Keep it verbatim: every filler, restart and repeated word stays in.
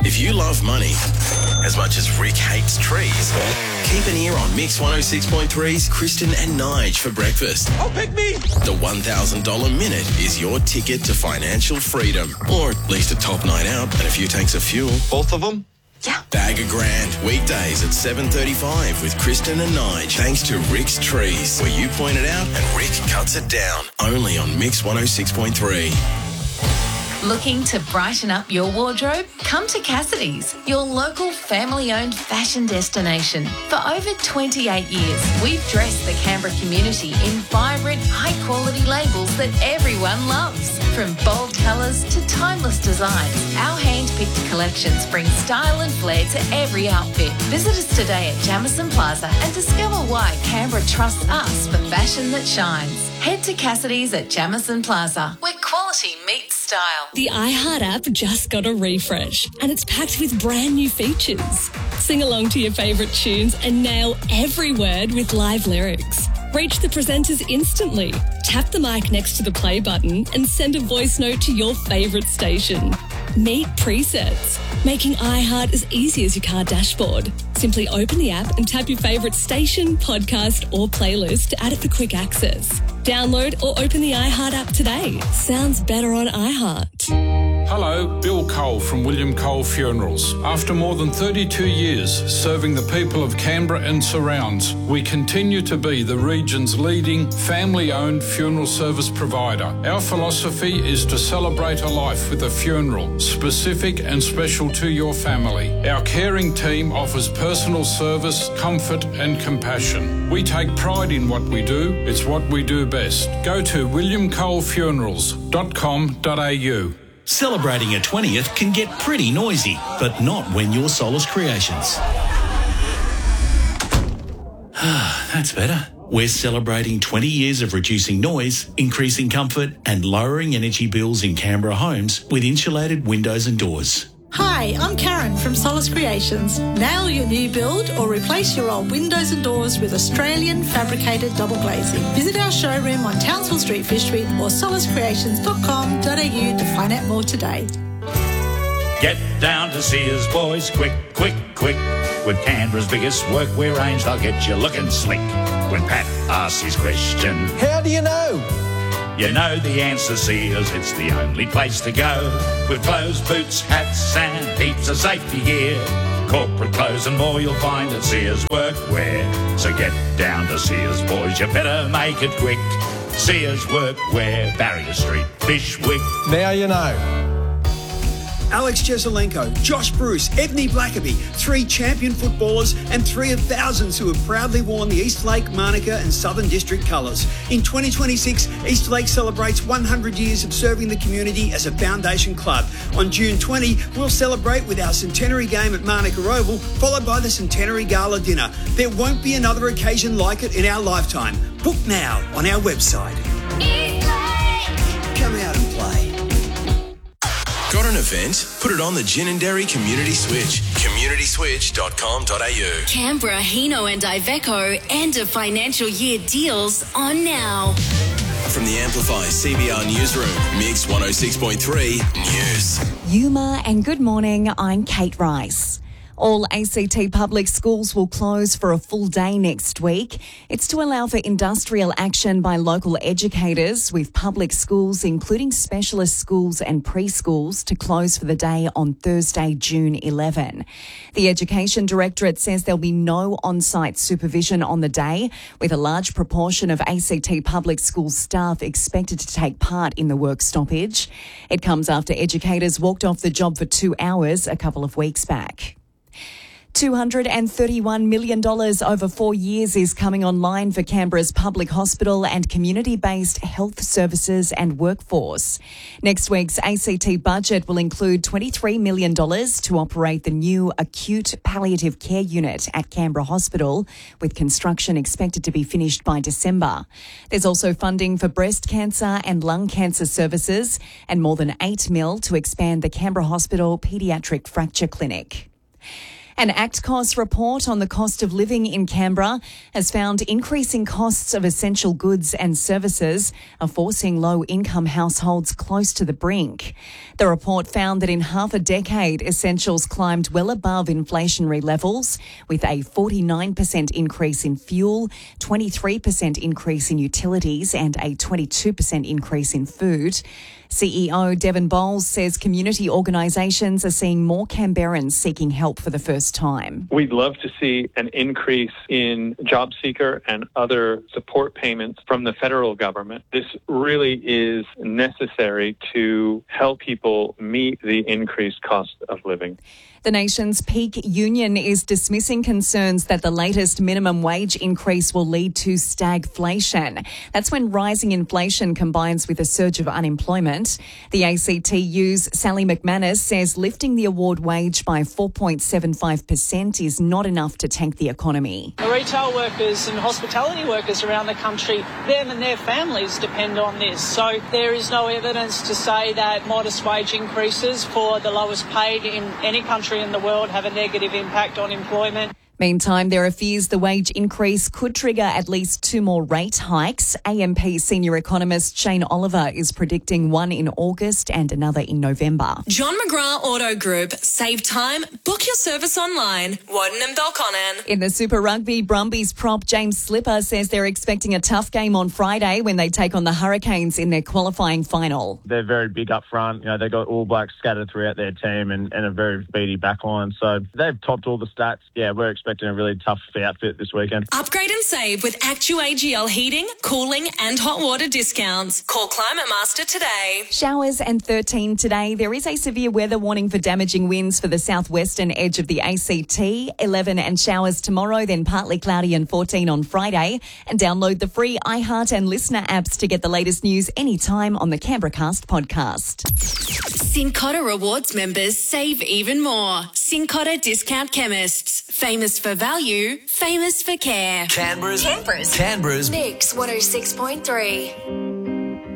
If you love money as much as Rick hates trees, keep an ear on Mix one oh six point three's Kristen and Nige for breakfast. Oh, pick me! The one thousand dollars minute is your ticket to financial freedom, or at least a top night out and a few tanks of fuel. Both of them? Yeah. Bag a grand, weekdays at seven thirty-five with Kristen and Nige, thanks to Rick's Trees, where you point it out and Rick cuts it down. Only on Mix one oh six point three. Looking to brighten up your wardrobe? Come to Cassidy's, your local family-owned fashion destination. For over twenty-eight years, we've dressed the Canberra community in vibrant, high-quality labels that everyone loves. From bold colours to timeless designs, our hand-picked collections bring style and flair to every outfit. Visit us today at Jamison Plaza and discover why Canberra trusts us for fashion that shines. Head to Cassidy's at Jamison Plaza, where quality meets style. The iHeart app just got a refresh and it's packed with brand new features. Sing along to your favourite tunes and nail every word with live lyrics. Reach the presenters instantly. Tap the mic next to the play button and send a voice note to your favourite station. Meet presets, making iHeart as easy as your car dashboard. Simply open the app and tap your favourite station, podcast or playlist to add it for quick access. Download or open the iHeart app today. Sounds better on iHeart. Hello, Bill Cole from William Cole Funerals. After more than thirty-two years serving the people of Canberra and surrounds, we continue to be the region's leading family-owned funeral service provider. Our philosophy is to celebrate a life with a funeral, specific and special to your family. Our caring team offers personal service, comfort and compassion. We take pride in what we do. It's what we do best. Go to william cole funerals dot com dot a u. Celebrating a twentieth can get pretty noisy, but not when you're Solace Creations. That's better. We're celebrating twenty years of reducing noise, increasing comfort and lowering energy bills in Canberra homes with insulated windows and doors. Hi, I'm Karen from Solace Creations. Nail your new build or replace your old windows and doors with Australian fabricated double glazing. Visit our showroom on Townsville Street, Fish Street or solace creations dot com dot a u to find out more today. Get down to Sears, boys, quick, quick, quick. With Canberra's biggest workwear range, they'll get you looking slick. When Pat asks his question, how do you know? You know the answer, Sears, it's the only place to go. With clothes, boots, hats and heaps of safety gear. Corporate clothes and more you'll find at Sears Workwear. So get down to Sears, boys, you better make it quick. Sears Workwear, Barrier Street, Bishwick. Now you know. Alex Jeselenko, Josh Bruce, Ebony Blackaby, three champion footballers and three of thousands who have proudly worn the Eastlake, Manuka and Southern District colours. In twenty twenty-six, Eastlake celebrates one hundred years of serving the community as a foundation club. On June twentieth, we'll celebrate with our centenary game at Manuka Oval, followed by the centenary gala dinner. There won't be another occasion like it in our lifetime. Book now on our website. Eastlake! Come out and play. Got an event? Put it on the Gin and Dairy Community Switch. community switch dot com dot a u. Canberra, Hino and Iveco end of financial year deals on now. From the Amplify C B R Newsroom, Mix one oh six point three News. Yuma and good morning, I'm Kate Rice. All A C T public schools will close for a full day next week. It's to allow for industrial action by local educators, with public schools, including specialist schools and preschools, to close for the day on Thursday, June eleventh. The Education Directorate says there'll be no on-site supervision on the day, with a large proportion of A C T public school staff expected to take part in the work stoppage. It comes after educators walked off the job for two hours a couple of weeks back. two hundred thirty-one million dollars over four years is coming online for Canberra's public hospital and community-based health services and workforce. Next week's A C T budget will include twenty-three million dollars to operate the new acute palliative care unit at Canberra Hospital, with construction expected to be finished by December. There's also funding for breast cancer and lung cancer services and more than eight mil to expand the Canberra Hospital Paediatric Fracture Clinic. An ACTCOS report on the cost of living in Canberra has found increasing costs of essential goods and services are forcing low-income households close to the brink. The report found that in half a decade, essentials climbed well above inflationary levels, with a forty-nine percent increase in fuel, twenty-three percent increase in utilities and a twenty-two percent increase in food. C E O Devon Bowles says community organisations are seeing more Canberrans seeking help for the first time. We'd love to see an increase in job seeker and other support payments from the federal government. This really is necessary to help people meet the increased cost of living. The nation's peak union is dismissing concerns that the latest minimum wage increase will lead to stagflation. That's when rising inflation combines with a surge of unemployment. The A C T U's Sally McManus says lifting the award wage by four point seven five percent is not enough to tank the economy. The retail workers and hospitality workers around the country, them and their families depend on this. So there is no evidence to say that modest wage increases for the lowest paid in any country in the world have a negative impact on employment. Meantime, there are fears the wage increase could trigger at least two more rate hikes. A M P senior economist Shane Oliver is predicting one in August and another in November. John McGrath Auto Group. Save time. Book your service online. Warden and Belconnen. In the Super Rugby, Brumbies prop James Slipper says they're expecting a tough game on Friday when they take on the Hurricanes in their qualifying final. They're very big up front. You know, they've got All Blacks scattered throughout their team and, and a very speedy backline. So they've topped all the stats. Yeah, we're expecting expecting a really tough outfit this weekend. Upgrade and save with Actu A G L heating, cooling and hot water discounts. Call Climate Master today. Showers and thirteen today. There is a severe weather warning for damaging winds for the southwestern edge of the A C T. eleven and showers tomorrow, then partly cloudy and fourteen on Friday. And download the free iHeart and Listener apps to get the latest news anytime on the Canberra Cast podcast. Cincotta Rewards members save even more. Cincotta Discount Chemists. Famous for value, famous for care. Canberra's. Canberra's. Canberra's. Mix one oh six point three.